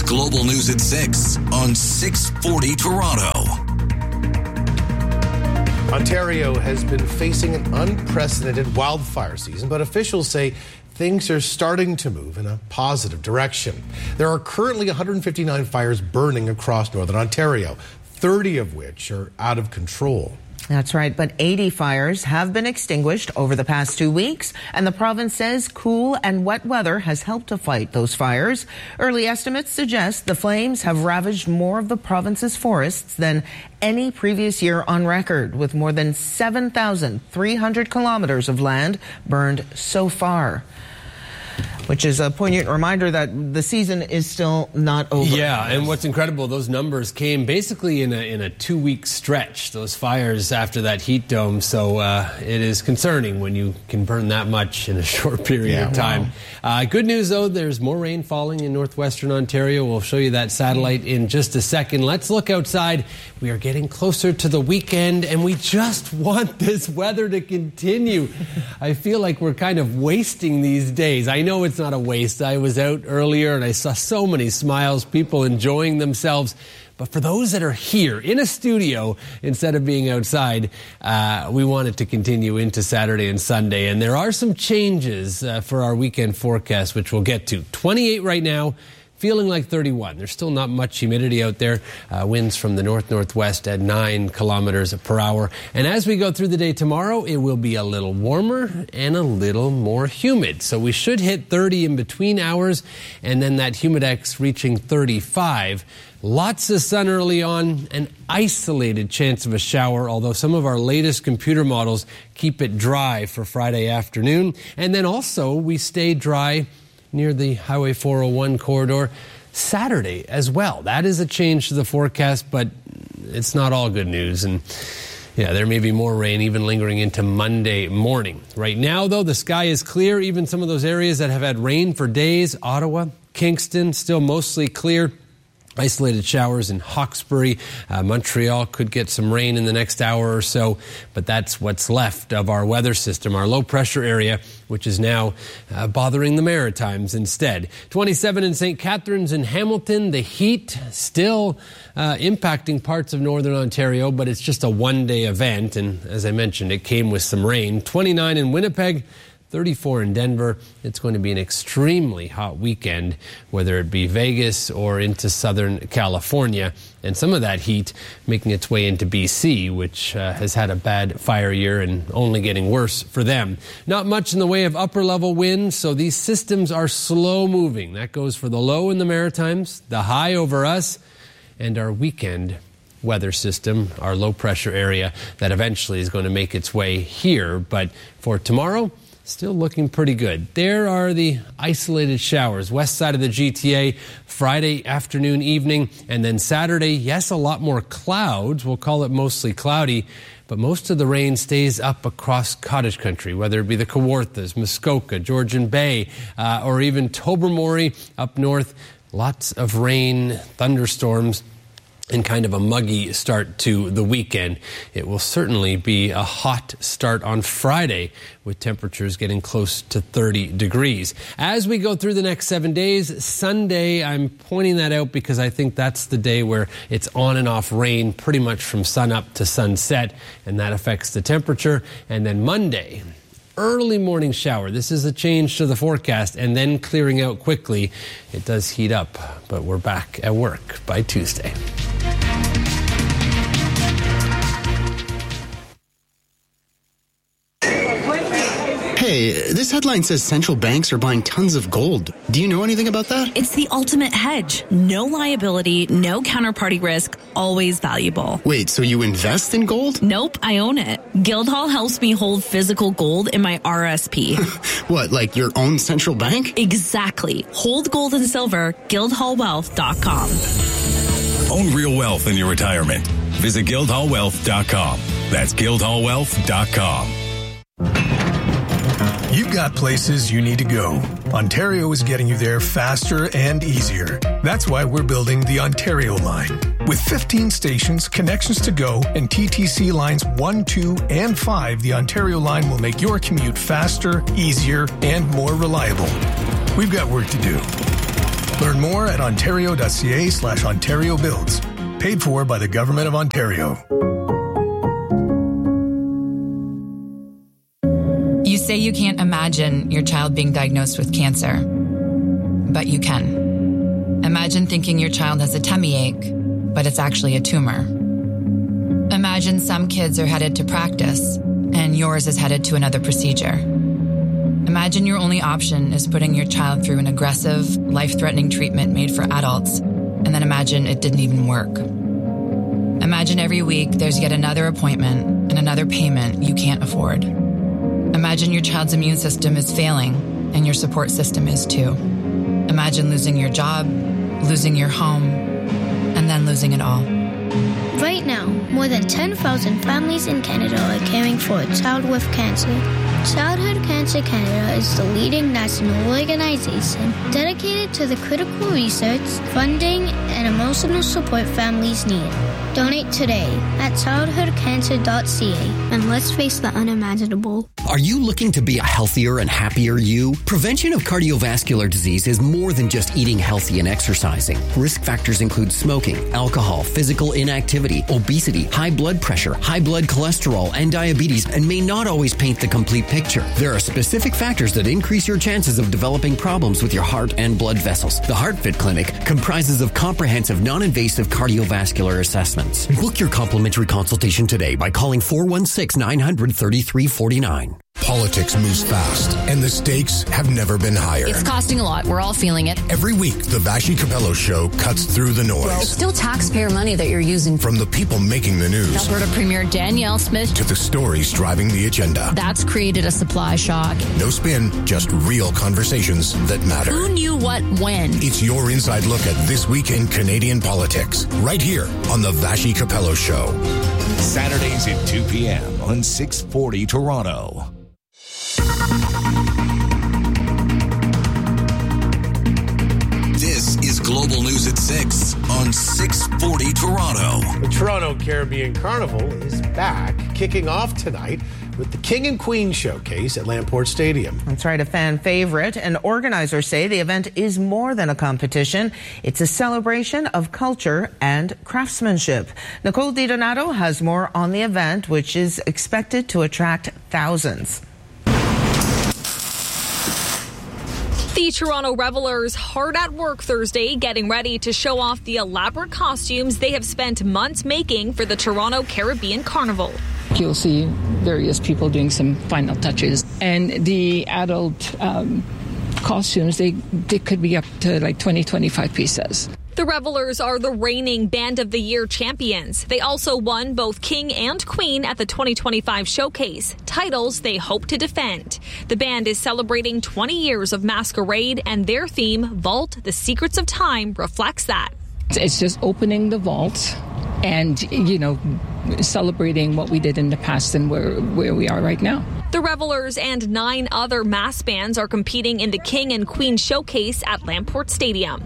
Global News at 6 on 640 Toronto. Ontario has been facing an unprecedented wildfire season, but officials say things are starting to move in a positive direction. There are currently 159 fires burning across northern Ontario, 30 of which are out of control. That's right, but 80 fires have been extinguished over the past 2 weeks, and the province says cool and wet weather has helped to fight those fires. Early estimates suggest the flames have ravaged more of the province's forests than any previous year on record, with more than 7,300 kilometers of land burned so far. Which is a poignant reminder that the season is still not over. Yeah, and what's incredible, those numbers came basically in a 2-week stretch, those fires after that heat dome. So it is concerning when you can burn that much in a short period of time. Wow. Good news, though, there's more rain falling in northwestern Ontario. We'll show you that satellite in just a second. Let's look outside. We are getting closer to the weekend, and we just want this weather to continue. I feel like we're kind of wasting these days. I know it's not a waste. I was out earlier and I saw so many smiles, people enjoying themselves. But for those that are here in a studio instead of being outside, we want it to continue into Saturday and Sunday. And there are some changes for our weekend forecast, which we'll get to. 28 right now. Feeling like 31. There's still not much humidity out there. Winds from the north-northwest at 9 kilometers per hour. And as we go through the day tomorrow, it will be a little warmer and a little more humid. So we should hit 30 in between hours, and then that humidex reaching 35. Lots of sun early on, an isolated chance of a shower, although some of our latest computer models keep it dry for Friday afternoon. And then also we stay dry near the Highway 401 corridor Saturday as well. That is a change to the forecast, but it's not all good news. And yeah, there may be more rain even lingering into Monday morning. Right now, though, the sky is clear. Even some of those areas that have had rain for days, Ottawa, Kingston, still mostly clear. Isolated showers in Hawkesbury. Montreal could get some rain in the next hour or so, but that's what's left of our weather system, our low pressure area, which is now bothering the Maritimes instead. 27 in St. Catharines and Hamilton. The heat still impacting parts of northern Ontario, but it's just a one-day event. And as I mentioned, it came with some rain. 29 in Winnipeg. 34 in Denver. It's going to be an extremely hot weekend, whether it be Vegas or into Southern California. And some of that heat making its way into BC, which has had a bad fire year and only getting worse for them. Not much in the way of upper level winds, so these systems are slow moving. That goes for the low in the Maritimes, the high over us, and our weekend weather system, our low pressure area that eventually is going to make its way here. But for tomorrow, still looking pretty good. There are the isolated showers, west side of the GTA, Friday afternoon, evening, and then Saturday, yes, a lot more clouds. We'll call it mostly cloudy, but most of the rain stays up across cottage country, whether it be the Kawarthas, Muskoka, Georgian Bay, or even Tobermory up north. Lots of rain, thunderstorms, and kind of a muggy start to the weekend. It will certainly be a hot start on Friday with temperatures getting close to 30 degrees. As we go through the next 7 days, Sunday, I'm pointing that out because I think that's the day where it's on and off rain pretty much from sun up to sunset, and that affects the temperature. And then Monday, early morning shower. This is a change to the forecast, and then clearing out quickly. It does heat up, but we're back at work by Tuesday. Hey, this headline says central banks are buying tons of gold. Do you know anything about that? It's the ultimate hedge. No liability, no counterparty risk, always valuable. Wait, so you invest in gold? Nope, I own it. Guildhall helps me hold physical gold in my RSP. What, like your own central bank? Exactly. Hold gold and silver, guildhallwealth.com. Own real wealth in your retirement. Visit guildhallwealth.com. That's guildhallwealth.com. You've got places you need to go. Ontario is getting you there faster and easier. That's why we're building the Ontario Line. With 15 stations, connections to go, and TTC lines 1, 2, and 5, the Ontario Line will make your commute faster, easier, and more reliable. We've got work to do. Learn Learn more at ontario.ca/Ontario Builds. Paid for by the Government of Ontario. You say you can't imagine your child being diagnosed with cancer, but you can. Imagine thinking your child has a tummy ache, but it's actually a tumor. Imagine some kids are headed to practice, and yours is headed to another procedure. Imagine your only option is putting your child through an aggressive, life-threatening treatment made for adults, and then imagine it didn't even work. Imagine every week there's yet another appointment and another payment you can't afford. Imagine your child's immune system is failing, and your support system is too. Imagine losing your job, losing your home, and then losing it all. Right now, more than 10,000 families in Canada are caring for a child with cancer. Childhood Cancer Canada is the leading national organization dedicated to the critical research, funding, and emotional support families need. Donate today at childhoodcancer.ca and let's face the unimaginable. Are you looking to be a healthier and happier you? Prevention of cardiovascular disease is more than just eating healthy and exercising. Risk factors include smoking, alcohol, physical inactivity, obesity, high blood pressure, high blood cholesterol, and diabetes, and may not always paint the complete picture. There are specific factors that increase your chances of developing problems with your heart and blood vessels. The HeartFit Clinic comprises of comprehensive, non-invasive cardiovascular assessments. Book your complimentary consultation today by calling 416-900-3349. Politics moves fast, and the stakes have never been higher. It's costing a lot. We're all feeling it. Every week, the Vassy Capello Show cuts through the noise. Well, it's still taxpayer money that you're using. From the people making the news. Alberta Premier Danielle Smith. To the stories driving the agenda. That's created a supply shock. No spin, just real conversations that matter. Who knew what when? It's your inside look at this week in Canadian politics. Right here on the Vassy Capello Show. Saturdays at 2 p.m. on 640 Toronto. This is Global News at 6 on 640 Toronto. The Toronto Caribbean Carnival is back, kicking off tonight with the King and Queen Showcase at Lamport Stadium. That's right, a fan favorite, and organizers say the event is more than a competition. It's a celebration of culture and craftsmanship. Nicole DiDonato has more on the event, which is expected to attract thousands. The Toronto Revelers hard at work Thursday, getting ready to show off the elaborate costumes they have spent months making for the Toronto Caribbean Carnival. You'll see various people doing some final touches. And the adult costumes, they could be up to like 20, 25 pieces. The Revelers are the reigning Band of the Year champions. They also won both King and Queen at the 2025 showcase, titles they hope to defend. The band is celebrating 20 years of masquerade, and their theme, Vault, The Secrets of Time, reflects that. It's just opening the vault and, you know, celebrating what we did in the past and where we are right now. The Revelers and 9 other mass bands are competing in the King and Queen showcase at Lamport Stadium.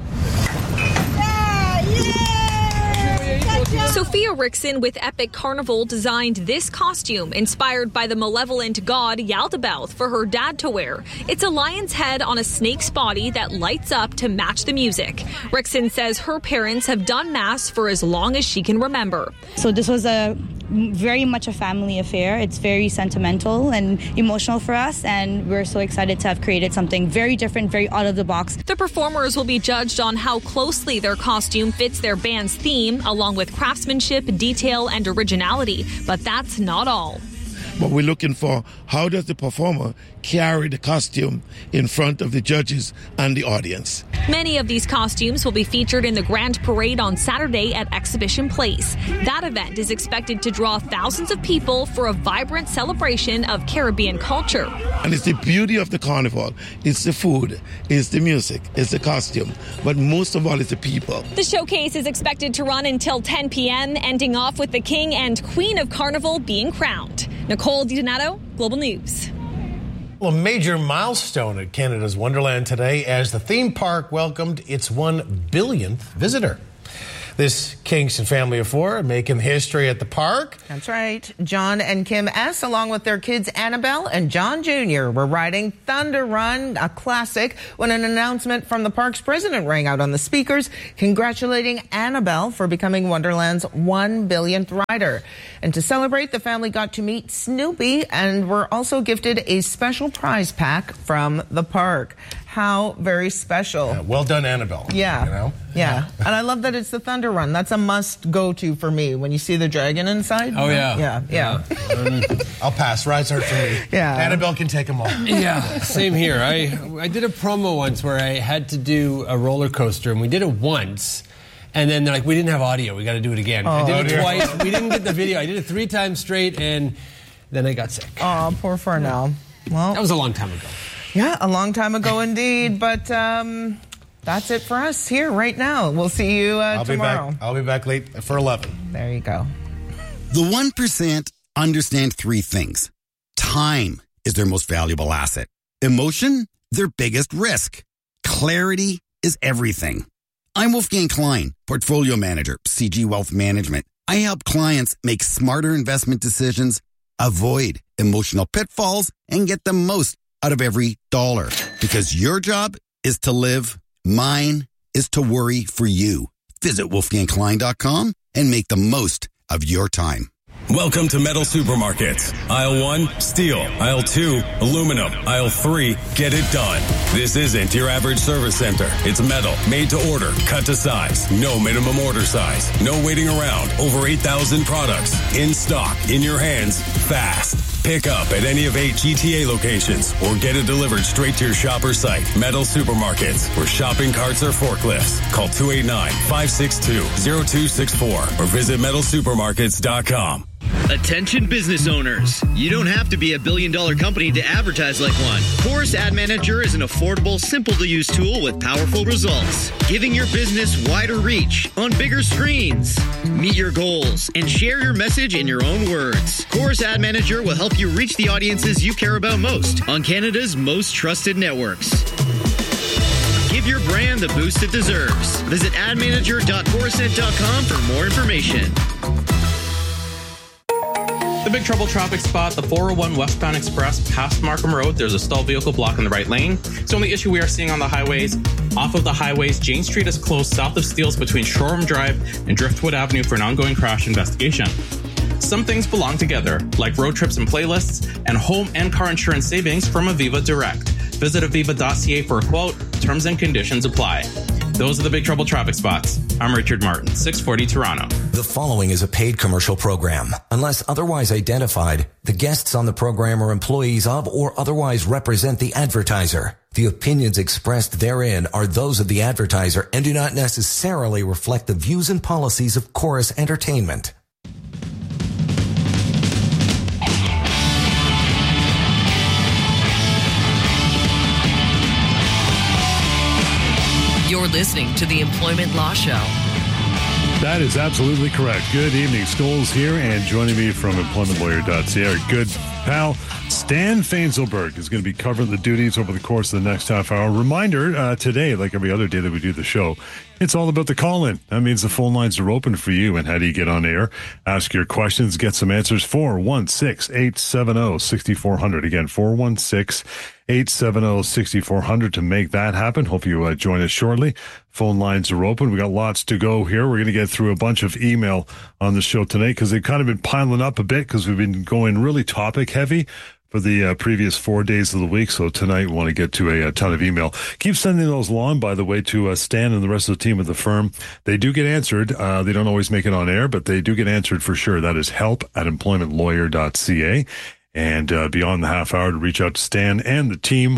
Sophia Rickson with Epic Carnival designed this costume inspired by the malevolent god Yaldabaoth for her dad to wear. It's a lion's head on a snake's body that lights up to match the music. Rickson says her parents have done mass for as long as she can remember. So this was very much a family affair. It's very sentimental and emotional for us, and we're so excited to have created something very different, very out of the box. The performers will be judged on how closely their costume fits their band's theme, along with craftsmanship, detail, and originality. But that's not all. But we're looking for how does the performer carry the costume in front of the judges and the audience. Many of these costumes will be featured in the Grand Parade on Saturday at Exhibition Place. That event is expected to draw thousands of people for a vibrant celebration of Caribbean culture. And it's the beauty of the carnival. It's the food, it's the music, it's the costume, but most of all, it's the people. The showcase is expected to run until 10 p.m., ending off with the King and Queen of Carnival being crowned. Nicole DiDonato, Global News. Well, a major milestone at Canada's Wonderland today as the theme park welcomed its 1 billionth visitor. This Kingston family of four making history at the park. That's right. John and Kim S., along with their kids Annabelle and John Jr., were riding Thunder Run, a classic, when an announcement from the park's president rang out on the speakers, congratulating Annabelle for becoming Wonderland's 1 billionth rider. And to celebrate, the family got to meet Snoopy and were also gifted a special prize pack from the park. How very special. Yeah, well done, Annabelle. Yeah. You know? Yeah. And I love that it's the Thunder Run. That's a must go to for me when you see the dragon inside. Oh, yeah. Yeah. I'll pass. Rides hard for me. Yeah. Annabelle can take them all. Yeah, same here. I did a promo once where I had to do a roller coaster, and we did it once. And then they're like, we didn't have audio. We got to do it again. I did it twice. We didn't get the video. I did it 3 times straight, and then I got sick. Oh, poor Farnell. Well, that was a long time ago. Yeah, a long time ago indeed. But that's it for us here right now. We'll see you tomorrow. I'll be back late for 11. There you go. The 1% understand 3 things. Time is their most valuable asset. Emotion, their biggest risk. Clarity is everything. I'm Wolfgang Klein, Portfolio Manager, CG Wealth Management. I help clients make smarter investment decisions, avoid emotional pitfalls, and get the most out of every dollar. Because your job is to live, mine is to worry for you. Visit wolfgangklein.com and make the most of your time. Welcome to Metal Supermarkets. Aisle 1, steel. Aisle 2, aluminum. Aisle 3, get it done. This isn't your average service center. It's metal, made to order, cut to size. No minimum order size. No waiting around. Over 8,000 products. In stock, in your hands, fast. Pick up at any of 8 GTA locations or get it delivered straight to your shop or site. Metal Supermarkets, where shopping carts are forklifts. Call 289-562-0264 or visit metalsupermarkets.com. Attention business owners. You don't have to be a billion-dollar company to advertise like one. Chorus Ad Manager is an affordable, simple-to-use tool with powerful results, giving your business wider reach on bigger screens. Meet your goals and share your message in your own words. Chorus Ad Manager will help you reach the audiences you care about most on Canada's most trusted networks. Give your brand the boost it deserves. Visit admanager.corusent.com for more information. The Big Trouble traffic spot, the 401 westbound express past Markham Road. There's a stalled vehicle blocking the right lane. It's the only issue we are seeing on the highways. Off of the highways, Jane Street is closed south of Steeles between Shoreham Drive and Driftwood Avenue for an ongoing crash investigation. Some things belong together, like road trips and playlists, and home and car insurance savings from Aviva Direct. Visit aviva.ca for a quote. Terms and conditions apply. Those are the Big Trouble traffic spots. I'm Richard Martin, 640 Toronto. The following is a paid commercial program. Unless otherwise identified, the guests on the program are employees of or otherwise represent the advertiser. The opinions expressed therein are those of the advertiser and do not necessarily reflect the views and policies of Chorus Entertainment. You're listening to the Employment Law Show. That is absolutely correct. Good evening, Scholes here, and joining me from employmentlawyer.ca, our good pal Stan Fainselberg is going to be covering the duties over the course of the next half hour. Reminder, today, like every other day that we do the show, it's all about the call-in. That means the phone lines are open for you. And how do you get on air? Ask your questions, get some answers. 416-870-6400. Again, 416-870-6400 to make that happen. Hope you join us shortly. Phone lines are open. We got lots to go here. We're going to get through a bunch of email on the show tonight because they've kind of been piling up a bit because we've been going really topic heavy for the previous 4 days of the week. So tonight we want to get to a ton of email. Keep sending those along, by the way, to Stan and the rest of the team at the firm. They do get answered. They don't always make it on air, but they do get answered for sure. That is help@employmentlawyer.ca. And beyond the half hour to reach out to Stan and the team,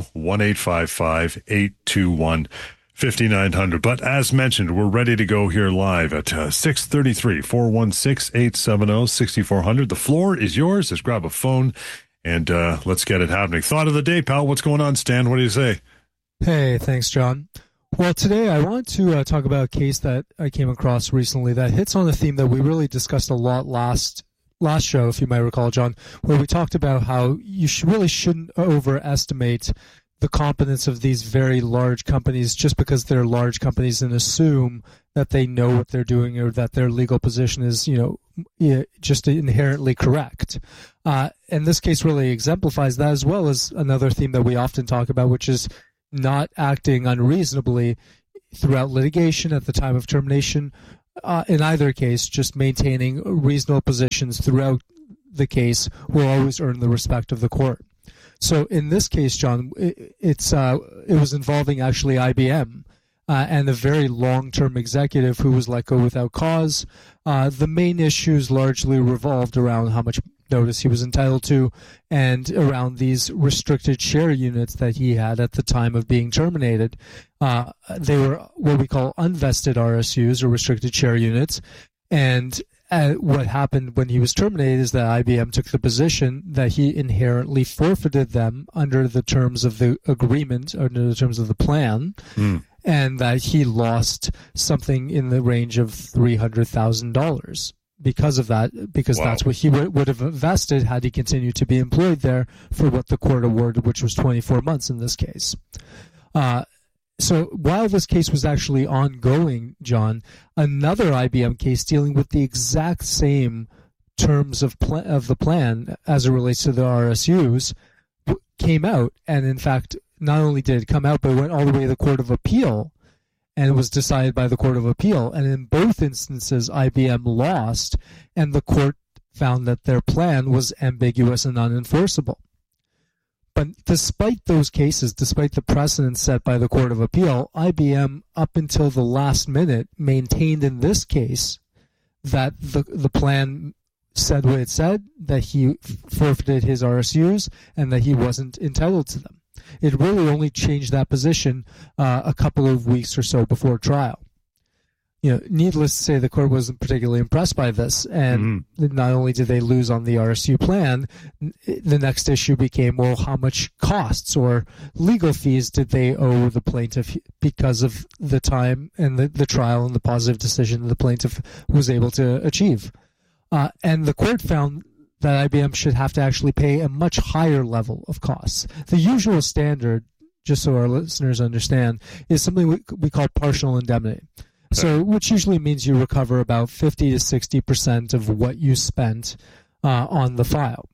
1-855-821-5900. But as mentioned, we're ready to go here live at 6:33, 416-870-6400. The floor is yours. Just grab a phone and let's get it happening. Thought of the day, pal. What's going on, Stan? What do you say? Hey, thanks, John. Well, today I want to talk about a case that I came across recently that hits on a theme that we really discussed a lot last show, if you might recall, John, where we talked about how you really shouldn't overestimate the competence of these very large companies just because they're large companies and assume that they know what they're doing or that their legal position is, just inherently correct. And this case really exemplifies that, as well as another theme that we often talk about, which is not acting unreasonably throughout litigation at the time of termination. In either case, just maintaining reasonable positions throughout the case will always earn the respect of the court. So in this case, John, it was involving actually IBM and a very long-term executive who was let go without cause. The main issues largely revolved around how much notice he was entitled to and around these restricted share units that he had at the time of being terminated. They were what we call unvested RSUs, or restricted share units, and what happened when he was terminated is that IBM took the position that he inherently forfeited them under the terms of the agreement, under the terms of the plan, and that he lost something in the range of $300,000 because of that, because that's what he would have invested had he continued to be employed there for what the court awarded, which was 24 months in this case. So while this case was actually ongoing, John, another IBM case dealing with the exact same terms of the plan as it relates to the RSUs came out. And in fact, not only did it come out, but it went all the way to the Court of Appeal, and it was decided by the Court of Appeal. And in both instances, IBM lost, and the court found that their plan was ambiguous and unenforceable. But despite those cases, despite the precedent set by the Court of Appeal, IBM, up until the last minute, maintained in this case that the plan said what it said, that he forfeited his RSUs, and that he wasn't entitled to them. It really only changed that position a couple of weeks or so before trial. Needless to say, the court wasn't particularly impressed by this, and not only did they lose on the RSU plan, the next issue became, well, how much costs or legal fees did they owe the plaintiff because of the time and the trial and the positive decision the plaintiff was able to achieve. And the court found that IBM should have to actually pay a much higher level of costs. The usual standard, just so our listeners understand, is something we call partial indemnity. So, which usually means you recover about 50 to 60% of what you spent on the file.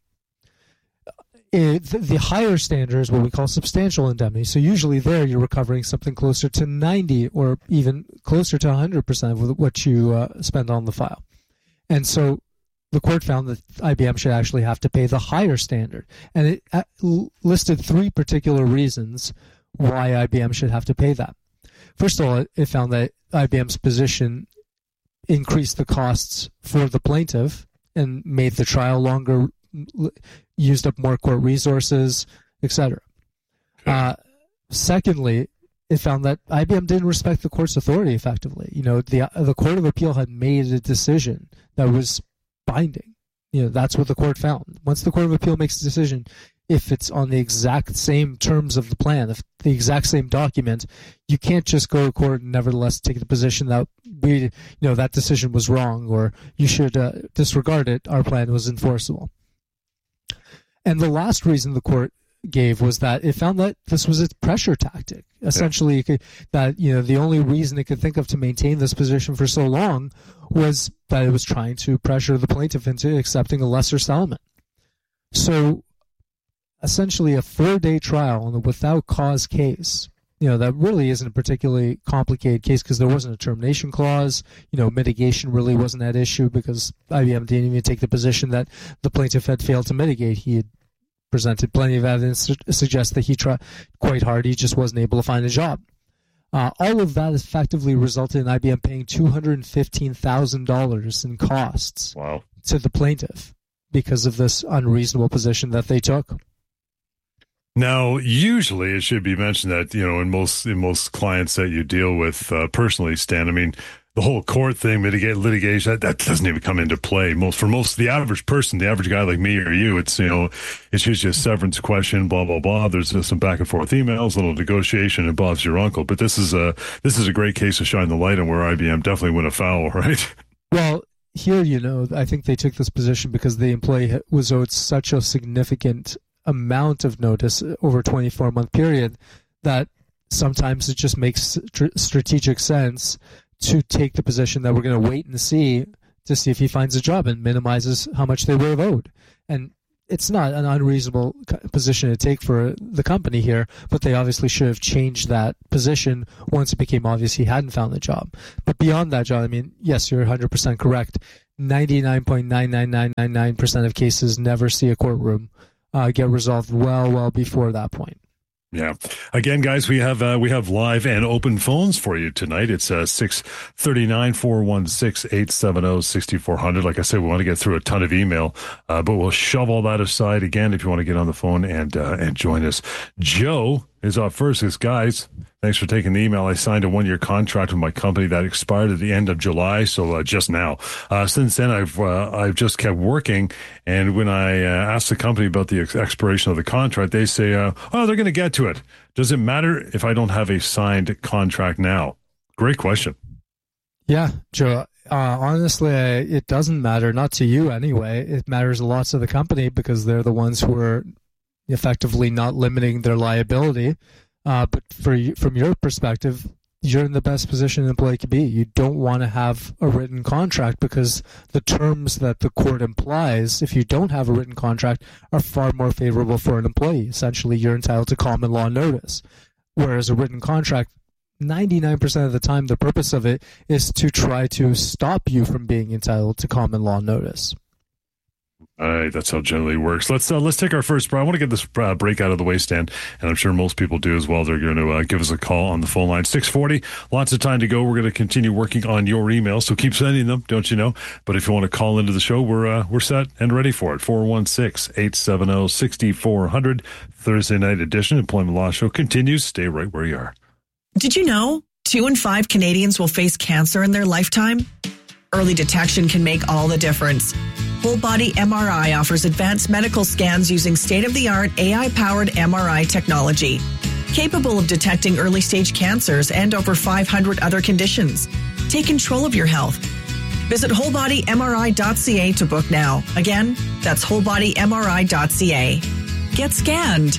The higher standard is what we call substantial indemnity. So usually there you're recovering something closer to 90 or even closer to 100% of what you spend on the file. And so the court found that IBM should actually have to pay the higher standard. And it listed three particular reasons why IBM should have to pay that. First of all, it found that IBM's position increased the costs for the plaintiff and made the trial longer, used up more court resources, etc. Secondly, it found that IBM didn't respect the court's authority effectively. The Court of Appeal had made a decision that was binding. That's what the court found. Once the Court of Appeal makes a decision, if it's on the exact same terms of the plan, if the exact same document, you can't just go to court and nevertheless take the position that that decision was wrong, or you should disregard it. Our plan was enforceable. And the last reason the court gave was that it found that this was a pressure tactic. Essentially, the only reason it could think of to maintain this position for so long was that it was trying to pressure the plaintiff into accepting a lesser settlement. So essentially a 4-day trial on the without cause case, that really isn't a particularly complicated case because there wasn't a termination clause. Mitigation really wasn't at issue because IBM didn't even take the position that the plaintiff had failed to mitigate. He had presented plenty of evidence to suggest that he tried quite hard. He just wasn't able to find a job. All of that effectively resulted in IBM paying $215,000 in costs to the plaintiff because of this unreasonable position that they took. Now, usually it should be mentioned that, in most clients that you deal with personally, Stan, I mean, the whole court thing, litigation, that doesn't even come into play. For the average person, the average guy like me or you, it's usually a severance question, blah, blah, blah. There's some back and forth emails, a little negotiation, and Bob's your uncle. But this is a great case to shine the light on where IBM definitely went afoul, right? Well, here, I think they took this position because the employee was owed such a significant amount of notice over a 24-month period that sometimes it just makes strategic sense to take the position that we're going to wait and see to see if he finds a job and minimizes how much they would have owed. And it's not an unreasonable position to take for the company here, but they obviously should have changed that position once it became obvious he hadn't found the job. But beyond that, John, I mean, yes, you're 100% correct. 99.99999% of cases never see a courtroom get resolved well before that point. Yeah. Again, guys, we have live and open phones for you tonight. It's 639-416-870-6400. Like I said, we want to get through a ton of email, but we'll shove all that aside again if you want to get on the phone and join us. Joe is up first. Guys, thanks for taking the email. I signed a 1-year contract with my company that expired at the end of July, so just now. Since then, I've just kept working, and when I asked the company about the expiration of the contract, they say, they're going to get to it. Does it matter if I don't have a signed contract now? Great question. Yeah, Joe. Honestly, it doesn't matter, not to you anyway. It matters a lot to the company because they're the ones who are effectively not limiting their liability. But from your perspective, you're in the best position an employee could be. You don't want to have a written contract because the terms that the court implies, if you don't have a written contract, are far more favorable for an employee. Essentially, you're entitled to common law notice. Whereas a written contract, 99% of the time, the purpose of it is to try to stop you from being entitled to common law notice. All right, that's how it generally works. Let's take our first break. I want to get this break out of the way, Stan, and I'm sure most people do as well. They're going to give us a call on the phone line. 6:40, lots of time to go. We're going to continue working on your emails, so keep sending them, don't you know? But if you want to call into the show, we're set and ready for it. 416-870-6400, Thursday night edition. Employment Law Show continues. Stay right where you are. Did you know 2 in 5 Canadians will face cancer in their lifetime? Early detection can make all the difference. Whole Body MRI offers advanced medical scans using state-of-the-art AI-powered MRI technology, capable of detecting early-stage cancers and over 500 other conditions. Take control of your health. Visit wholebodymri.ca to book now. Again, that's wholebodymri.ca. Get scanned.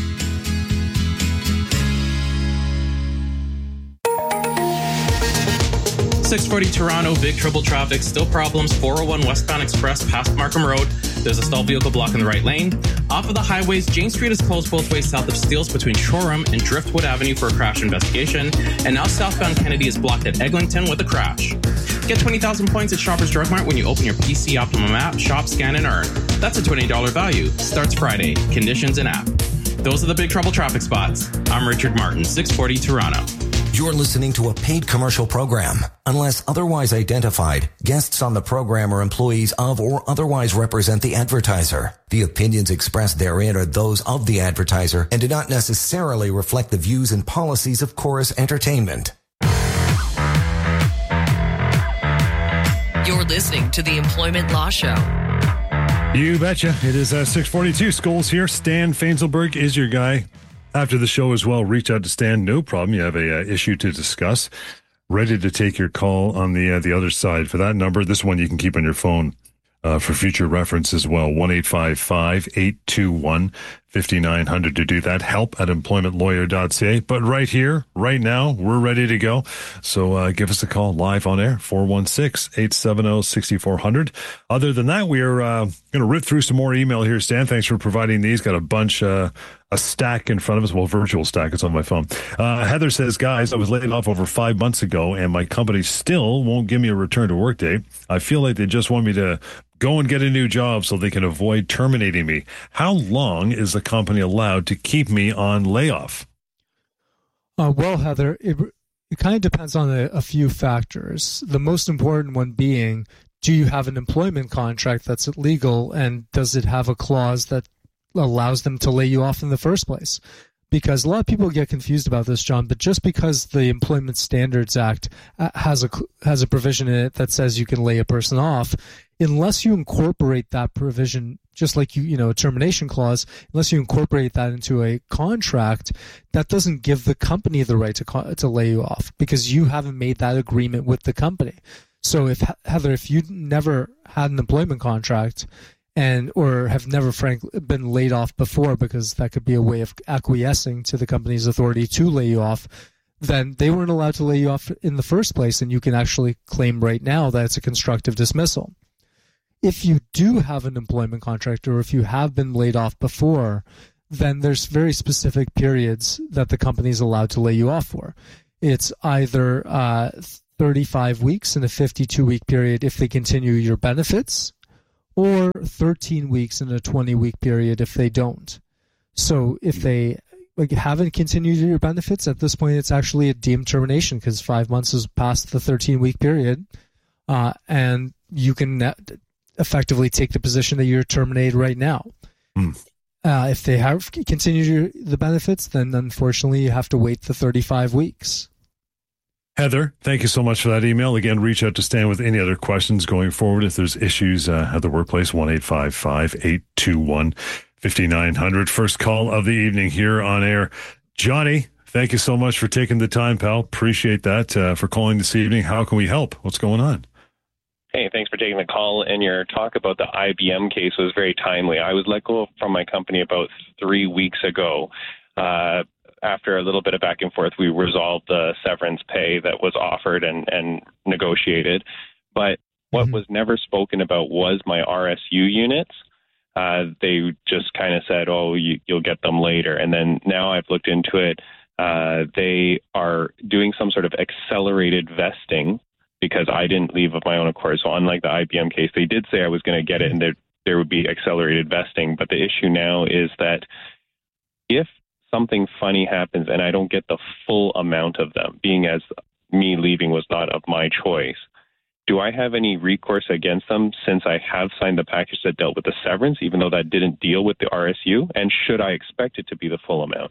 .640 Toronto, big trouble traffic, still problems. 401 westbound express past Markham Road. There's a stalled vehicle blocking the right lane. Off of the highways, Jane Street is closed both ways south of Steeles between Shoreham and Driftwood Avenue for a crash investigation. And now southbound Kennedy is blocked at Eglinton with a crash. Get 20,000 points at Shoppers Drug Mart when you open your PC Optimum app, shop, scan, and earn. That's a $20 value. Starts Friday. Conditions in app. Those are the big trouble traffic spots. I'm Richard Martin, 640 Toronto. You're listening to a paid commercial program. Unless otherwise identified, guests on the program are employees of or otherwise represent the advertiser. The opinions expressed therein are those of the advertiser and do not necessarily reflect the views and policies of Chorus Entertainment. You're listening to the Employment Law Show. You betcha. It is 6:42. Scholes here. Stan Fainselberg is your guy. After the show as well, reach out to Stan. No problem. You have a issue to discuss. Ready to take your call on the other side. For that number, this one you can keep on your phone for future reference as well. 1-855-821-5900 to do that. Help at employmentlawyer.ca. But right here, right now, we're ready to go. So give us a call live on air, 416-870-6400. Other than that, we are going to rip through some more email here. Stan, thanks for providing these. Got a bunch, a stack in front of us. Well, virtual stack. It's on my phone. Heather says, guys, I was laid off over 5 months ago, and my company still won't give me a return to work date. I feel like they just want me to go and get a new job so they can avoid terminating me. How long is the company allowed to keep me on layoff? Well, Heather, it kind of depends on a few factors. The most important one being, do you have an employment contract that's legal, and does it have a clause that allows them to lay you off in the first place? Because a lot of people get confused about this, John, but just because the Employment Standards Act has a provision in it that says you can lay a person off, unless you incorporate that provision, just like a termination clause, unless you incorporate that into a contract, that doesn't give the company the right to lay you off because you haven't made that agreement with the company. So if you never had an employment contract or have never frankly been laid off before, because that could be a way of acquiescing to the company's authority to lay you off, then they weren't allowed to lay you off in the first place, and you can actually claim right now that it's a constructive dismissal. If you do have an employment contract, or if you have been laid off before, then there's very specific periods that the company is allowed to lay you off for. It's either 35 weeks in a 52-week period if they continue your benefits, or 13 weeks in a 20-week period if they don't. So if they haven't continued your benefits, at this point it's actually a deemed termination, because 5 months is past the 13-week period, and you can effectively take the position that you're terminated right now. If they have continued the benefits, then unfortunately you have to wait the 35 weeks. Heather, thank you so much for that email. Again, reach out to Stan with any other questions going forward. If there's issues at the workplace, 1-855-821-5900. First call of the evening here on air. Johnny, thank you so much for taking the time, pal. Appreciate that, for calling this evening. How can we help? What's going on? Hey, thanks for taking the call. And your talk about the IBM case was very timely. I was let go from my company about 3 weeks ago. After a little bit of back and forth, we resolved the severance pay that was offered and negotiated. But what was never spoken about was my RSU units. They just kind of said, oh, you'll get them later. And then now I've looked into it. They are doing some sort of accelerated vesting, because I didn't leave of my own accord. So unlike the IBM case, they did say I was going to get it and there would be accelerated vesting. But the issue now is that if something funny happens and I don't get the full amount of them, being as me leaving was not of my choice, do I have any recourse against them, since I have signed the package that dealt with the severance, even though that didn't deal with the RSU? And should I expect it to be the full amount?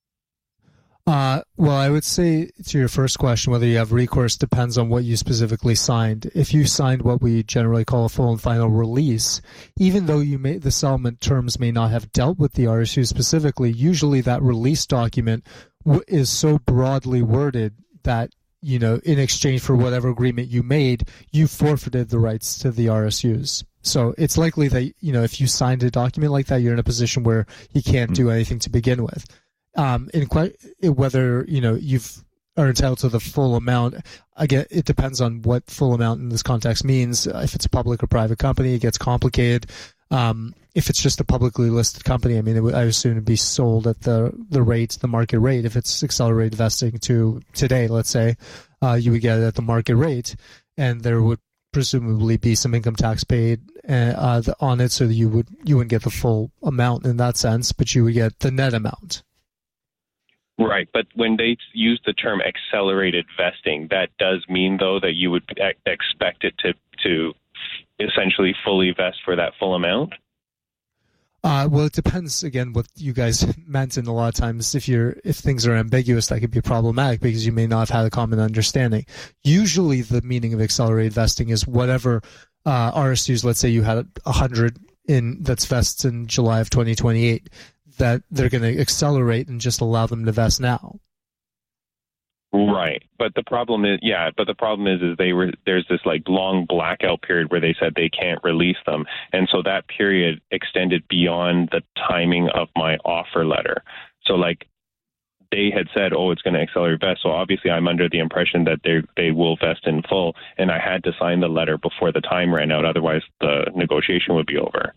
Well, I would say to your first question, whether you have recourse depends on what you specifically signed. If you signed what we generally call a full and final release, even though the settlement terms may not have dealt with the RSU specifically, usually that release document is so broadly worded that, in exchange for whatever agreement you made, you forfeited the rights to the RSUs. So it's likely that, if you signed a document like that, you're in a position where you can't do anything to begin with. Whether you are entitled to the full amount, again, it depends on what full amount in this context means. If it's a public or private company, it gets complicated. If it's just a publicly listed company, I assume it'd be sold at the market rate. If it's accelerated vesting to today, let's say, you would get it at the market rate, and there would presumably be some income tax paid on it, so you wouldn't get the full amount in that sense, but you would get the net amount. Right, but when they use the term accelerated vesting, that does mean, though, that you would expect it to essentially fully vest for that full amount? Well, it depends, again, what you guys meant, and a lot of times if things are ambiguous, that could be problematic because you may not have had a common understanding. Usually the meaning of accelerated vesting is whatever RSUs, let's say you had 100 that's vests in July of 2028, that they're going to accelerate and just allow them to vest now. Right, but the problem is, there's this long blackout period where they said they can't release them, and so that period extended beyond the timing of my offer letter. So they had said, oh, it's going to accelerate vest. So obviously I'm under the impression that they will vest in full, and I had to sign the letter before the time ran out. Otherwise, the negotiation would be over.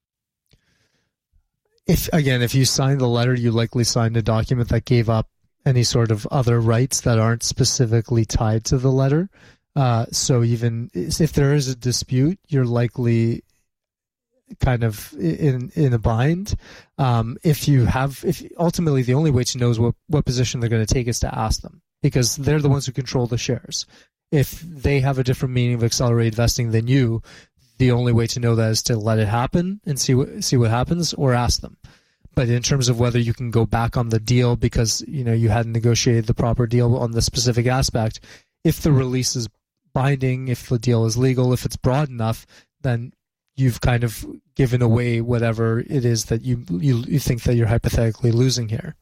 If you signed the letter, you likely signed a document that gave up any sort of other rights that aren't specifically tied to the letter. So even if there is a dispute, you're likely kind of in a bind. If ultimately the only way to know what position they're going to take is to ask them, because they're the ones who control the shares. If they have a different meaning of accelerated vesting than you, the only way to know that is to let it happen and see what happens, or ask them. But in terms of whether you can go back on the deal because you hadn't negotiated the proper deal on the specific aspect, if the release is binding, if the deal is legal, if it's broad enough, then you've kind of given away whatever it is that you think that you're hypothetically losing here.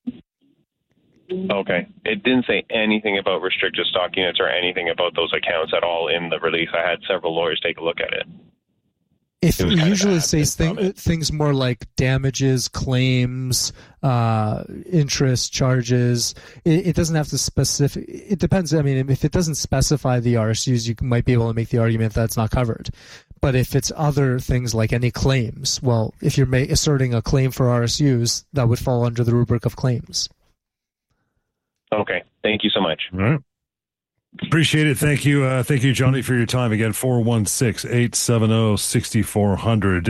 Okay. It didn't say anything about restricted stock units or anything about those accounts at all in the release. I had several lawyers take a look at it. If we usually say things more like damages, claims, interest, charges, it doesn't have to specific. It depends. I mean, if it doesn't specify the RSUs, you might be able to make the argument that's not covered. But if it's other things like any claims, well, if you're asserting a claim for RSUs, that would fall under the rubric of claims. Okay. Thank you so much. All right. Appreciate it. Thank you. Thank you, Johnny, for your time. Again, 416-870-6400.